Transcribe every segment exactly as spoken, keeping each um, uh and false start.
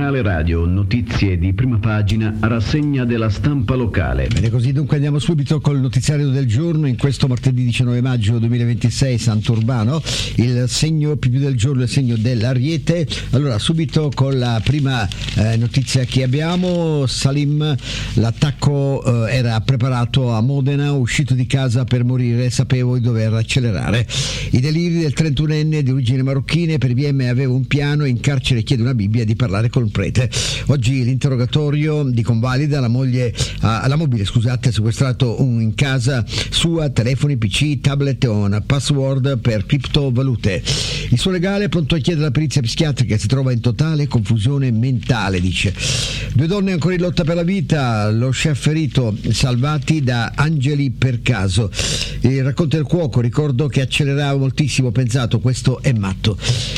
Giornale radio, notizie di prima pagina, rassegna della stampa locale. Bene, così dunque andiamo subito col notiziario del giorno. In questo martedì diciannove maggio duemilaventisei, Sant'Urbano, il segno più del giorno è il segno dell'Ariete. Allora, subito con la prima eh, notizia che abbiamo. Salim, l'attacco eh, era preparato a Modena, uscito di casa per morire, sapevo di dover accelerare. I deliri del trentunenne di origine marocchina, per I B M aveva un piano, in carcere chiede una Bibbia, di parlare con un prete. Oggi l'interrogatorio di convalida, la moglie alla mobile, scusate, ha sequestrato un, in casa sua telefoni, P C, tablet e una password per criptovalute. Il suo legale è pronto a chiedere la perizia psichiatrica, si trova in totale confusione mentale, dice. Due donne ancora in lotta per la vita, lo chef ferito, salvati da angeli per caso. Il racconto del cuoco, ricordo che accelerava moltissimo, ho pensato questo è matto.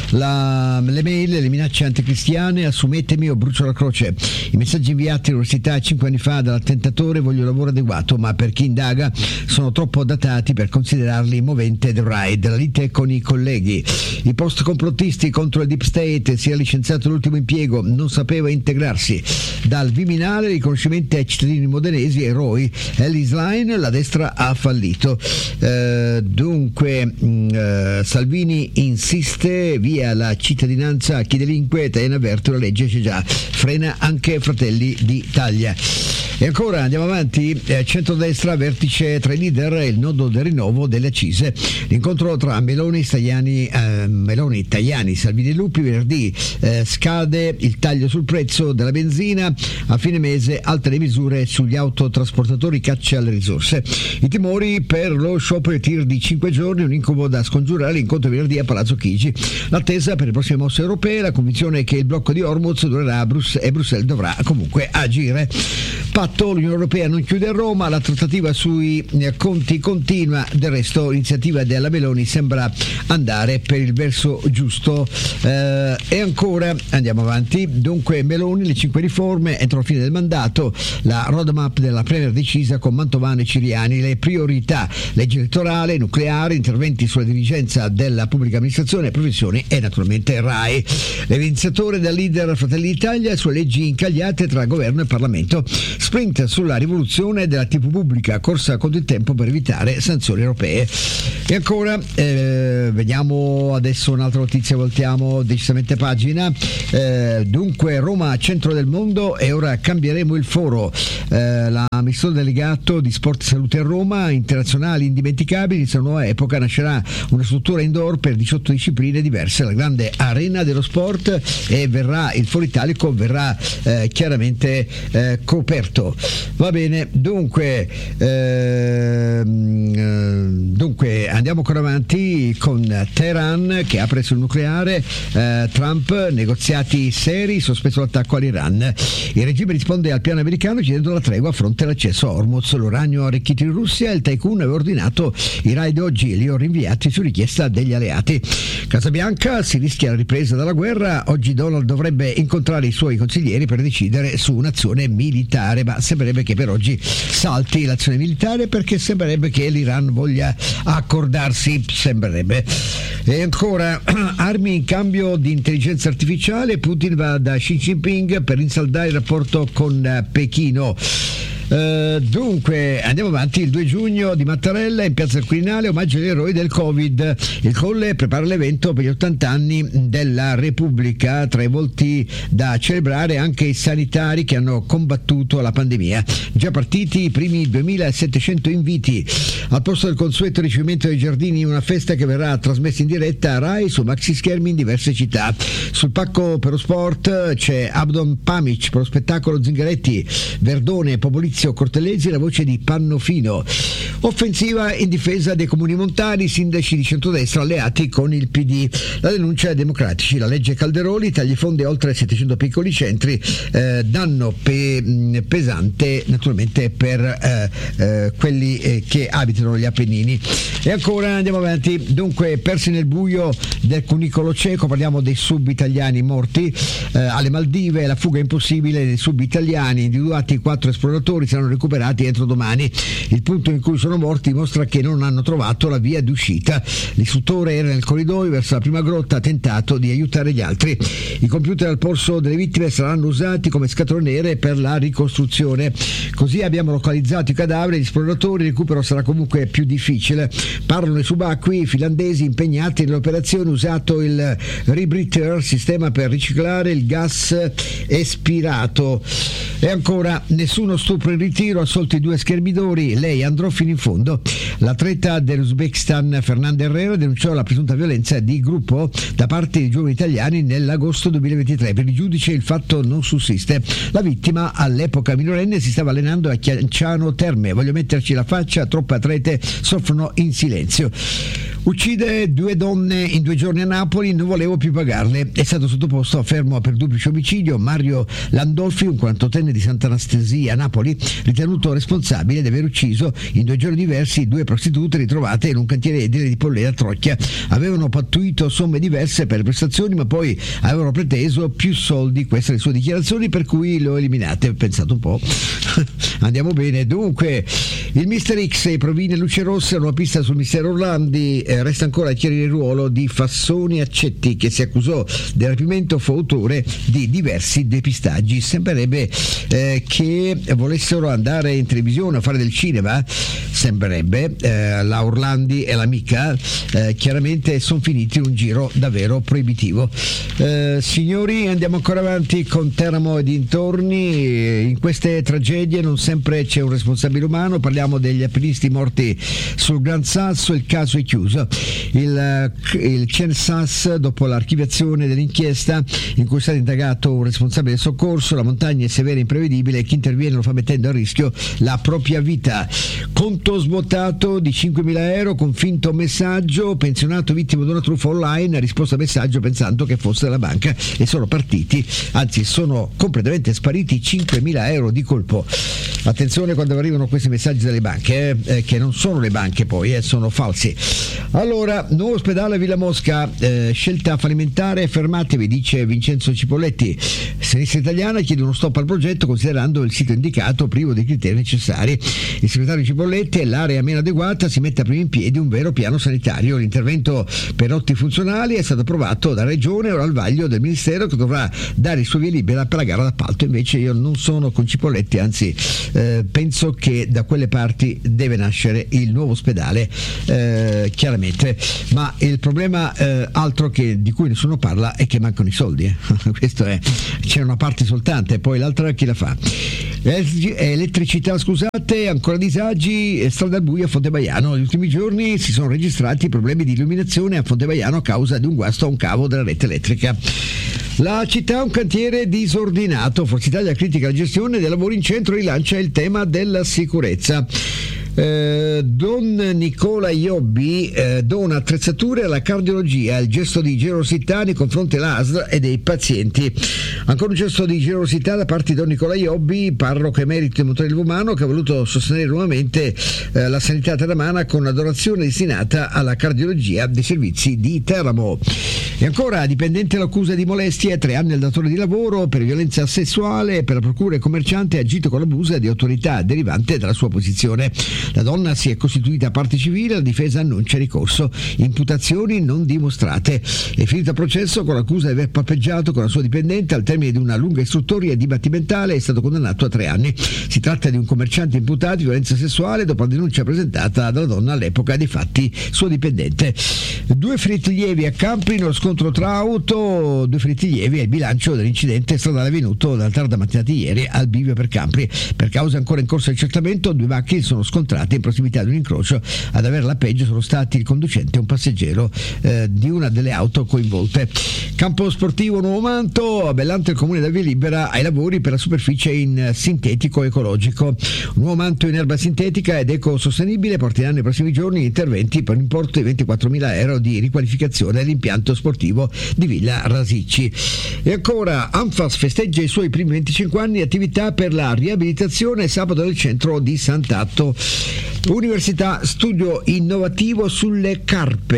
La, le mail, le minacce anticristiane, assumetemi o brucio la croce. I messaggi inviati all'università cinque anni fa dall'attentatore, voglio un lavoro adeguato, ma per chi indaga sono troppo datati per considerarli movente del ride. La lite con i colleghi. I post complottisti contro il Deep State, si è licenziato l'ultimo impiego, non sapeva integrarsi. Dal Viminale, riconoscimenti ai cittadini modenesi, eroi. Ellis Line, la destra ha fallito. Eh, dunque mh, eh, Salvini insiste, via la cittadinanza a chi delinque, Tajani avverte, la legge c'è già, frena anche Fratelli d'Italia. E ancora andiamo avanti, eh, centrodestra, vertice tra i leader, il nodo del rinnovo delle accise. L'incontro tra Meloni, Tajani, eh, Meloni, Tajani, Salvini e Lupi, venerdì eh, scade il taglio sul prezzo della benzina, a fine mese altre misure sugli autotrasportatori, caccia alle risorse. I timori per lo sciopero e tir di cinque giorni, un incubo da scongiurare, l'incontro venerdì a Palazzo Chigi. L'attesa per le prossime mosse europee, la convinzione che il blocco di Hormuz durerà a Brus- e Bruxelles dovrà comunque agire. Patto, l'Unione Europea non chiude a Roma, la trattativa sui conti continua, del resto l'iniziativa della Meloni sembra andare per il verso giusto. Eh, e ancora andiamo avanti, dunque Meloni, le cinque riforme entro la fine del mandato, la roadmap della Premier decisa con Mantovano e Ciriani, le priorità, legge elettorale, nucleare, interventi sulla dirigenza della pubblica amministrazione, professioni e naturalmente RAI. L'iniziatore del leader Fratelli d'Italia sulle leggi incagliate tra governo e Parlamento. Sprint sulla rivoluzione della tivù pubblica, corsa contro il tempo per evitare sanzioni europee. E ancora eh, vediamo adesso un'altra notizia, voltiamo decisamente pagina. Eh, dunque Roma centro del mondo e ora cambieremo il foro. Eh, la missione delegato di Sport e Salute a Roma, internazionali indimenticabili, inizia una nuova epoca, nascerà una struttura indoor per diciotto discipline diverse, la grande arena dello sport, e verrà il foro italico verrà eh, chiaramente eh, coperto. Va bene, dunque ehm, dunque andiamo ancora avanti con Teheran che apre sul nucleare, eh, Trump, negoziati seri, sospeso l'attacco all'Iran. Il regime risponde al piano americano chiedendo la tregua a fronte all'accesso a Hormuz, l'uranio arricchito in Russia, il tycoon aveva ordinato i raid oggi e li ho rinviati su richiesta degli alleati. Casa Bianca, si rischia la ripresa dalla guerra, oggi Donald dovrebbe incontrare i suoi consiglieri per decidere su un'azione militare, ma sembrerebbe che per oggi salti l'azione militare perché sembrerebbe che l'Iran voglia accordarsi, sembrerebbe. E ancora armi in cambio di intelligenza artificiale, Putin va da Xi Jinping per rinsaldare il rapporto con Pechino. Uh, dunque andiamo avanti, il due giugno di Mattarella in piazza del Quirinale, omaggio agli eroi del Covid. Il Colle prepara l'evento per gli ottanta anni della Repubblica, tra i volti da celebrare anche i sanitari che hanno combattuto la pandemia. Già partiti i primi duemilasettecento inviti. Al posto del consueto ricevimento dei giardini, una festa che verrà trasmessa in diretta a Rai su maxi schermi in diverse città. Sul pacco per lo sport c'è Abdon Pamic per lo spettacolo, Zingaretti, Verdone, Popolizio, Cortellesi e la voce di Pannofino. Offensiva in difesa dei comuni montani, sindaci di centrodestra alleati con il P D. La denuncia ai democratici, la legge Calderoli, tagli fondi a oltre settecento piccoli centri, eh, danno pe- pesante naturalmente per eh, eh, quelli eh, che abitano gli Appennini. E ancora andiamo avanti, dunque persi nel buio del cunicolo cieco, parliamo dei sub italiani morti, eh, alle Maldive la fuga impossibile dei sub italiani, individuati quattro esploratori corpi saranno recuperati entro domani. Il punto in cui sono morti dimostra che non hanno trovato la via d'uscita. L'istruttore era nel corridoio verso la prima grotta, ha tentato di aiutare gli altri. I computer al polso delle vittime saranno usati come scatole nere per la ricostruzione. Così abbiamo localizzato i cadaveri, gli esploratori, il recupero sarà comunque più difficile. Parlano i subacquei finlandesi impegnati nell'operazione, usato il rebreather, sistema per riciclare il gas espirato. E ancora, nessuno stupro in ritiro, assolti due schermidori, lei andrò fino in fondo. L'atleta dell'Uzbekistan Fernanda Herrera denunciò la presunta violenza di gruppo da parte di giovani italiani nell'agosto duemilaventitré. Per il giudice il fatto non sussiste. La vittima, all'epoca minorenne, si stava allenando a Chianciano Terme. Voglio metterci la faccia, troppe atlete soffrono in silenzio. Uccide due donne in due giorni a Napoli, non volevo più pagarle. È stato sottoposto a fermo per duplice omicidio Mario Landolfi, un quarantottenne di Sant'Anastasia a Napoli, ritenuto responsabile di aver ucciso in due giorni diversi due prostitute ritrovate in un cantiere edile di Pollera a Trocchia. Avevano pattuito somme diverse per le prestazioni, ma poi avevano preteso più soldi, queste le sue dichiarazioni, per cui le ho eliminate. Ho pensato un po'. Andiamo bene. Dunque, il mister X e i provini luce rosse, una pista sul mister Orlandi. Eh, resta ancora a chiarire il ruolo di Fassoni Accetti, che si accusò del rapimento, fu autore di diversi depistaggi. Sembrerebbe eh, che volessero andare in televisione a fare del cinema, sembrerebbe. Eh, la Orlandi e l'amica eh, chiaramente sono finiti in un giro davvero proibitivo. Eh, signori, andiamo ancora avanti con Teramo e dintorni. In queste tragedie non sempre c'è un responsabile umano. Parliamo degli alpinisti morti sul Gran Sasso, il caso è chiuso. Il, il C E N S A S, dopo l'archiviazione dell'inchiesta in cui è stato indagato un responsabile del soccorso, la montagna è severa e imprevedibile e chi interviene lo fa mettendo a rischio la propria vita. Conto svuotato di cinquemila euro con finto messaggio, pensionato vittima di una truffa online, ha risposto al messaggio pensando che fosse la banca e sono partiti, anzi sono completamente spariti cinquemila euro di colpo. Attenzione quando arrivano questi messaggi dalle banche, eh, che non sono le banche poi, eh, sono falsi. Allora, nuovo ospedale a Villa Mosca, eh, scelta fallimentare, fermatevi, dice Vincenzo Cipolletti. Sinistra Italiana chiede uno stop al progetto considerando il sito indicato privo dei criteri necessari. Il segretario Cipolletti, l'area meno adeguata, si mette a prima in piedi un vero piano sanitario. L'intervento per lotti funzionali è stato approvato da Regione, ora al vaglio del Ministero che dovrà dare il suo via libera per la gara d'appalto. Invece io non sono con Cipolletti, anzi eh, penso che da quelle parti deve nascere il nuovo ospedale, eh, chiaramente. Ma il problema eh, altro che di cui nessuno parla è che mancano i soldi, eh. Questo è, c'è una parte soltanto e poi l'altra chi la fa? Elettricità, scusate, ancora disagi, strada al buio a Fontebaiano. Negli ultimi giorni si sono registrati problemi di illuminazione a Fontebaiano a causa di un guasto a un cavo della rete elettrica. La città ha un cantiere disordinato. Forza Italia critica la gestione dei lavori in centro e rilancia il tema della sicurezza. Eh, Don Nicola Iobbi eh, dona attrezzature alla cardiologia, il gesto di generosità nei confronti dell'A S L e dei pazienti. Ancora un gesto di generosità da parte di Don Nicola Iobbi, parroco emerito di Monte Levumano, che ha voluto sostenere nuovamente eh, la sanità teramana con una donazione destinata alla cardiologia dei servizi di Teramo. E ancora, dipendente l'accusa di molestie, tre anni al datore di lavoro per violenza sessuale, per la procura il commerciante ha agito con l'abuso di autorità derivante dalla sua posizione. La donna si è costituita parte civile, la difesa annuncia ricorso, imputazioni non dimostrate. È finito il processo con l'accusa di aver palpeggiato con la sua dipendente. Al termine di una lunga istruttoria dibattimentale è stato condannato a tre anni. Si tratta di un commerciante imputato di violenza sessuale dopo la denuncia presentata dalla donna all'epoca dei fatti suo dipendente. Due feriti lievi a Campri nello scontro tra auto, due feriti lievi è il bilancio dell'incidente stradale avvenuto dalla tarda mattinata di ieri al bivio per Campri. Per causa ancora in corso di accertamento, due macchine sono scontrate in prossimità di un incrocio. Ad avere la peggio sono stati il conducente e un passeggero eh, di una delle auto coinvolte. Campo sportivo Nuovo Manto, Bellante il comune da via libera ai lavori per la superficie in sintetico ecologico. Nuovo Manto in erba sintetica ed ecosostenibile porterà nei prossimi giorni interventi per un importo di ventiquattromila euro di riqualificazione dell'impianto sportivo di Villa Rasicci. E ancora, Anfas festeggia i suoi primi venticinque anni di attività per la riabilitazione sabato del centro di Sant'Atto. Università, studio innovativo sulle carpe.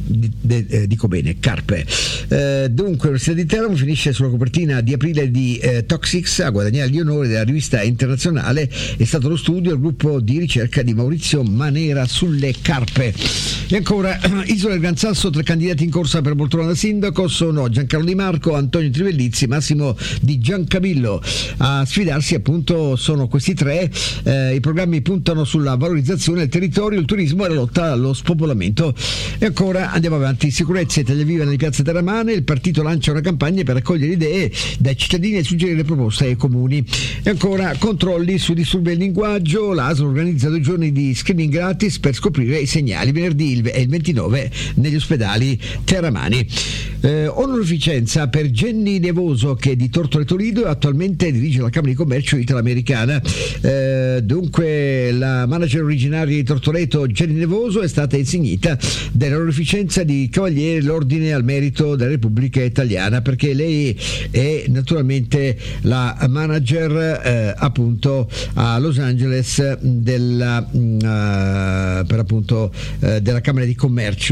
di, de, eh, dico bene, Carpe. Eh, dunque l'Università di Teramo finisce sulla copertina di aprile di eh, Toxics, a guadagnare gli onori della rivista internazionale è stato lo studio del gruppo di ricerca di Maurizio Manera sulle carpe. E ancora Isola del Gran Sasso, tre candidati in corsa per poltrona da sindaco sono Giancarlo Di Marco, Antonio Trivellizzi, Massimo Di Giancavillo. A sfidarsi appunto sono questi tre. Eh, i programmi puntano sulla valorizzazione del territorio, il turismo e la lotta allo spopolamento. E ancora andiamo avanti, sicurezza e Italia Viva nelle piazze teramane, il partito lancia una campagna per raccogliere idee dai cittadini e suggerire proposte ai comuni. E ancora controlli su disturbi del linguaggio, l'A S L organizza due giorni di screening gratis per scoprire i segnali, venerdì e il ventinove negli ospedali teramani. Eh, onorificenza per Jenny Nevoso, che di Tortoreto Lido attualmente dirige la Camera di Commercio Italoamericana. Eh, dunque la manager originaria di Tortoreto, Jenny Nevoso, è stata insignita dell'onorificenza di Cavaliere dell'Ordine al Merito della Repubblica Italiana, perché lei è naturalmente la manager eh, appunto a Los Angeles della, uh, per appunto uh, della Camera di Commercio